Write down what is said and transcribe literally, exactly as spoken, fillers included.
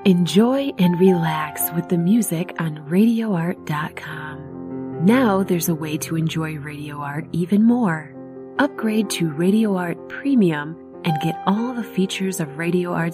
Enjoy and relax with the music on radio art dot com. Now there's a way to enjoy Radio Art even more. Upgrade to Radio Art Premium and get all the features of Radio Art's